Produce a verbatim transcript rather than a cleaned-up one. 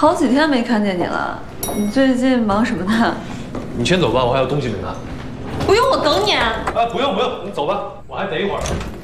好几天没看见你了，你最近忙什么呢？ 你先走吧，我还有东西没拿。 不用，我等你。 啊，不用不用，你走吧，我还等一会儿。